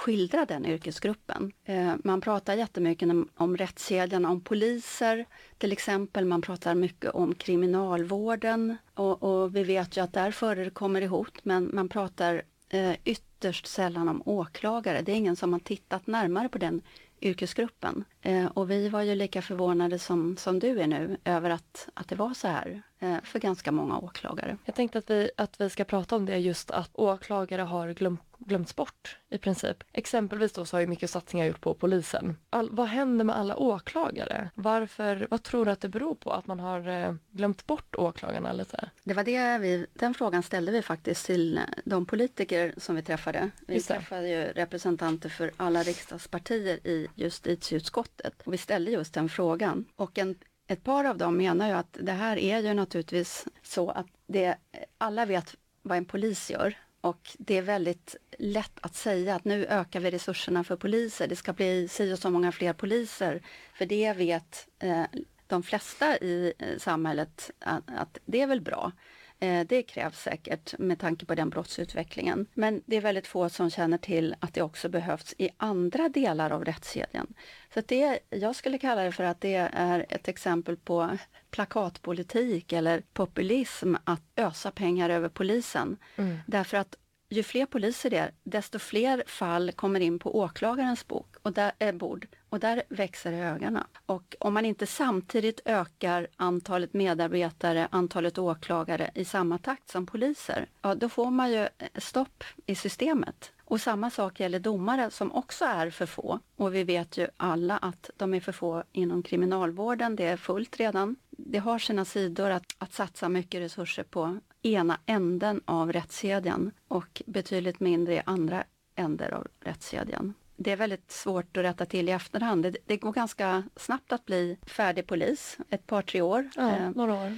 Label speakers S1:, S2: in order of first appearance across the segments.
S1: skildra den yrkesgruppen. Man pratar jättemycket om rättskedjan, om poliser till exempel. Man pratar mycket om kriminalvården och vi vet ju att där förekommer hot, men man pratar ytterst sällan om åklagare. Det är ingen som har tittat närmare på den yrkesgruppen. Och vi var ju lika förvånade som du är nu över att det var så här för ganska många åklagare.
S2: Jag tänkte att vi ska prata om det, just att åklagare har glömts bort i princip. Exempelvis då så har ju mycket satsningar gjort på polisen. Vad händer med alla åklagare? Vad tror du att det beror på att man har glömt bort åklagarna lite?
S1: Det var den frågan ställde vi faktiskt till de politiker som vi träffade. Vi träffade ju representanter för alla riksdagspartier i justitieutskottet. Och vi ställde just den frågan. Och ett par av dem menar ju att det här är ju naturligtvis så att alla vet vad en polis gör. Och det är väldigt lätt att säga att nu ökar vi resurserna för poliser. Det ska bli si och så många fler poliser. För det vet de flesta i samhället att det är väl bra. Det krävs säkert med tanke på den brottsutvecklingen. Men det är väldigt få som känner till att det också behövs i andra delar av rättskedjan. Så att jag skulle kalla det för att det är ett exempel på plakatpolitik eller populism att ösa pengar över polisen. Därför att ju fler poliser det är, desto fler fall kommer in på åklagarens bord och där växer högarna. Och om man inte samtidigt ökar antalet medarbetare, antalet åklagare i samma takt som poliser, ja, då får man ju stopp i systemet. Och samma sak gäller domare som också är för få. Och vi vet ju alla att de är för få inom kriminalvården. Det är fullt redan. Det har sina sidor att satsa mycket resurser på ena änden av rättskedjan och betydligt mindre i andra ändar av rättskedjan. Det är väldigt svårt att rätta till i efterhand. Det går ganska snabbt att bli färdig polis, ett par, 3 år.
S2: Ja, några år.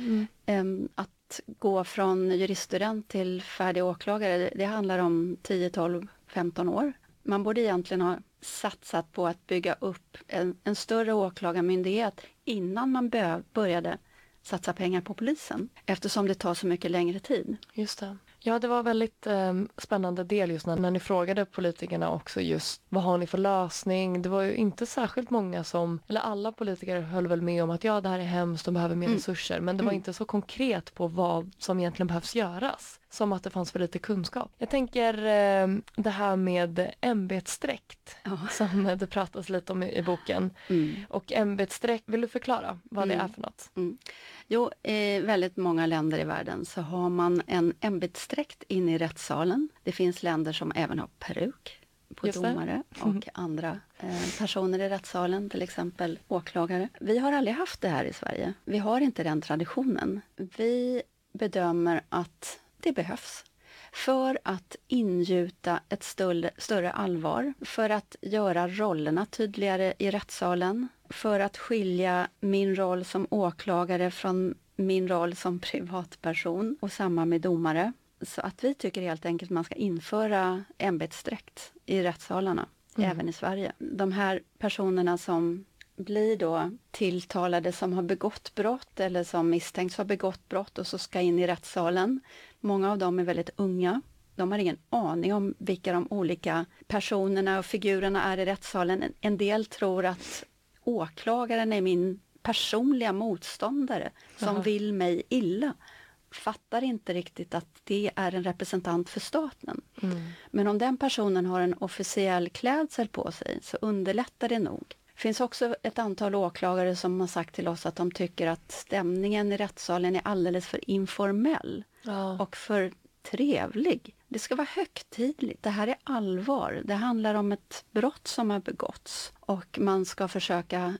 S1: Att gå från juriststudent till färdig åklagare, det handlar om 10, 12, 15 år. Man borde egentligen ha satsat på att bygga upp en större åklagarmyndighet innan man började satsa pengar på polisen, eftersom det tar så mycket längre tid.
S2: Just det. Ja, det var väldigt spännande del just när ni frågade politikerna också just vad har ni för lösning. Det var ju inte särskilt många eller alla politiker höll väl med om att ja, det här är hemskt, de behöver mer resurser. Men det var inte så konkret på vad som egentligen behövs göras. Som att det fanns för lite kunskap. Jag tänker det här med ämbetsdräkt som det pratas lite om i boken. Och ämbetsdräkt, vill du förklara vad det är för något?
S1: Jo, i väldigt många länder i världen så har man en ämbetsdräkt inne i rättssalen. Det finns länder som även har peruk på domare och andra personer i rättssalen, till exempel åklagare. Vi har aldrig haft det här i Sverige. Vi har inte den traditionen. Vi bedömer att det behövs för att ingjuta ett större allvar, för att göra rollerna tydligare i rättssalen, för att skilja min roll som åklagare från min roll som privatperson och samma med domare. Så att vi tycker helt enkelt att man ska införa ämbetsdräkt i rättssalarna, även i Sverige. De här personerna som blir då tilltalade som har begått brott eller som misstänks ha begått brott och så ska in i rättssalen. Många av dem är väldigt unga. De har ingen aning om vilka de olika personerna och figurerna är i rättssalen. En del tror att åklagaren är min personliga motståndare som vill mig illa. Fattar inte riktigt att det är en representant för staten. Men om den personen har en officiell klädsel på sig så underlättar det nog. Det finns också ett antal åklagare som har sagt till oss att de tycker att stämningen i rättssalen är alldeles för informell och för trevlig. Det ska vara högtidligt. Det här är allvar. Det handlar om ett brott som har begåtts och man ska försöka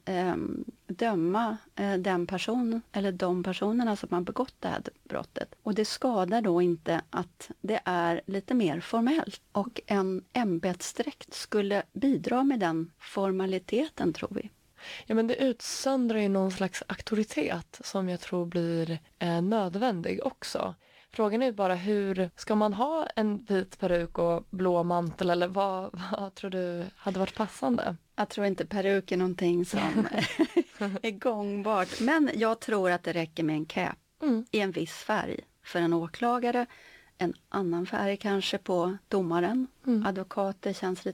S1: döma den person eller de personerna som har begått det här brottet. Och det skadar då inte att det är lite mer formellt. Och en ämbetsdräkt skulle bidra med den formaliteten, tror vi.
S2: Ja, men det utsöndrar ju någon slags auktoritet som jag tror blir nödvändig också. Frågan är bara hur ska man ha en vit peruk och blå mantel eller vad tror du hade varit passande?
S1: Jag tror inte peruk är någonting som är gångbart. Men jag tror att det räcker med en cap i en viss färg för en åklagare. En annan färg kanske på domaren. Advokater känns lite